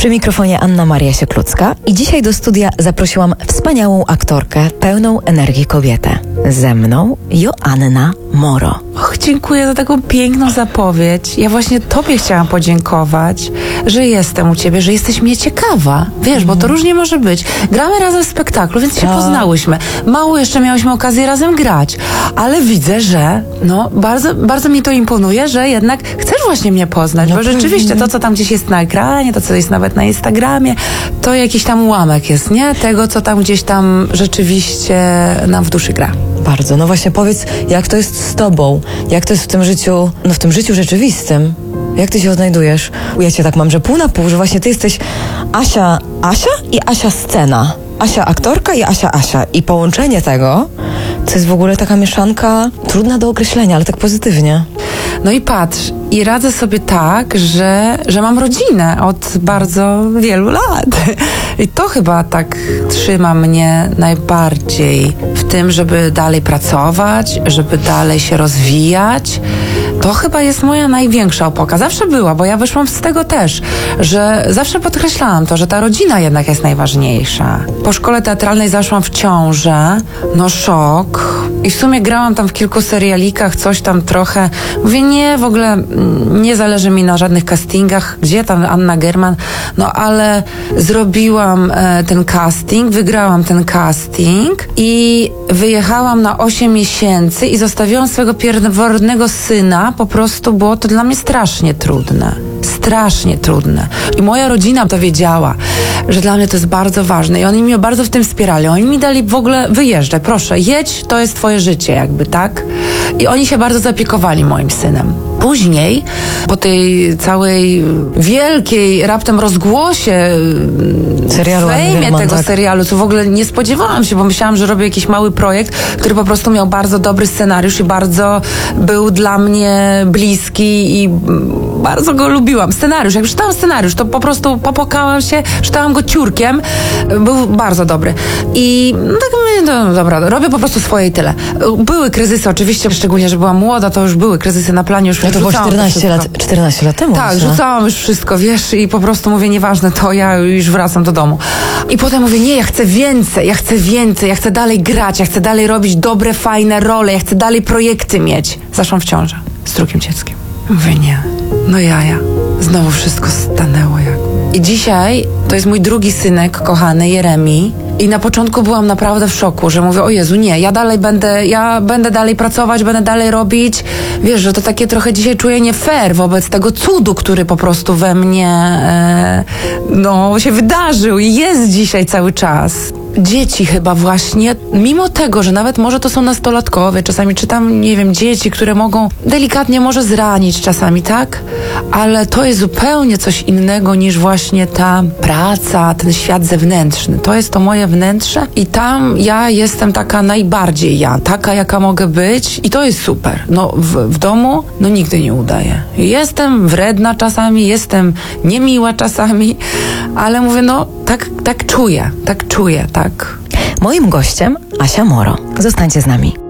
Przy mikrofonie Anna Maria Sieklucka i dzisiaj do studia zaprosiłam wspaniałą aktorkę, pełną energii kobietę. Ze mną Joanna Moro. Dziękuję za taką piękną zapowiedź. Ja właśnie Tobie chciałam podziękować, że jestem u Ciebie, że jesteś mnie ciekawa. Wiesz, bo to różnie może być. Gramy razem w spektaklu, więc się poznałyśmy. Mało jeszcze miałyśmy okazję razem grać, ale widzę, że bardzo mi to imponuje, że jednak chcesz właśnie mnie poznać, bo rzeczywiście to, co tam gdzieś jest na ekranie, to, co jest nawet na Instagramie, to jakiś tam ułamek jest, nie? Tego, co tam gdzieś tam rzeczywiście nam w duszy gra. Bardzo. No właśnie powiedz, jak to jest z Tobą? Jak to jest w tym życiu, w tym życiu rzeczywistym? Jak Ty się odnajdujesz? Ja Cię tak mam, że pół na pół, że właśnie Ty jesteś Asia i Asia scena. Asia aktorka i Asia. I połączenie tego, to jest w ogóle taka mieszanka trudna do określenia, ale tak pozytywnie. No i patrz, i radzę sobie tak, że mam rodzinę od bardzo wielu lat. I to chyba tak trzyma mnie najbardziej w tym, żeby dalej pracować, żeby dalej się rozwijać. To chyba jest moja największa opoka. Zawsze była, bo ja wyszłam z tego też, że zawsze podkreślałam to, że ta rodzina jednak jest najważniejsza. Po szkole teatralnej zaszłam w ciążę, szok. I w sumie grałam tam w kilku serialikach, coś tam trochę. Mówię, nie, w ogóle nie zależy mi na żadnych castingach. Gdzie tam Anna German? Ale zrobiłam ten casting, wygrałam ten casting i wyjechałam na 8 miesięcy i zostawiłam swojego pierworodnego syna. Po prostu było to dla mnie strasznie trudne. Strasznie trudne. I moja rodzina to wiedziała, że dla mnie to jest bardzo ważne i oni mnie bardzo w tym wspierali. Oni mi dali w ogóle wyjeżdżaj, proszę, jedź, to jest twoje życie jakby, tak? I oni się bardzo zaopiekowali moim synem. Później, po tej całej wielkiej raptem rozgłosie serialu fejmie tego serialu, co w ogóle nie spodziewałam się, bo myślałam, że robię jakiś mały projekt, który po prostu miał bardzo dobry scenariusz i bardzo był dla mnie bliski i bardzo go lubiłam. Scenariusz, jak czytałam scenariusz, to po prostu popłakałam się, czytałam go ciurkiem, był bardzo dobry. I tak mówię, dobra, robię po prostu swoje i tyle. Były kryzysy oczywiście, szczególnie, że byłam młoda, to już były kryzysy na planie, już to było 14 lat temu. Tak, rzucałam już wszystko, wiesz, i po prostu mówię, nieważne to, ja już wracam do domu. I potem mówię, nie, ja chcę więcej, ja chcę dalej grać, ja chcę dalej robić dobre, fajne role, ja chcę dalej projekty mieć. Zaszłam w ciążę z drugim dzieckiem. Mówię, nie, jaja. Znowu wszystko stanęło I dzisiaj to jest mój drugi synek, kochany, Jeremi. I na początku byłam naprawdę w szoku, że mówię, o Jezu, nie, ja będę dalej pracować, będę dalej robić. Wiesz, że to takie trochę dzisiaj czuję nie fair wobec tego cudu, który po prostu we mnie się wydarzył i jest dzisiaj cały czas. Dzieci chyba właśnie, mimo tego, że nawet może to są nastolatkowie, czasami czytam, nie wiem, dzieci, które mogą delikatnie może zranić czasami, tak? Ale to jest zupełnie coś innego niż właśnie ta praca, ten świat zewnętrzny. To jest to moje wnętrze i tam ja jestem taka najbardziej taka jaka mogę być i to jest super. W domu, nigdy nie udaję. Jestem wredna czasami, jestem niemiła czasami, ale mówię, tak czuję. Moim gościem Asia Moro. Zostańcie z nami.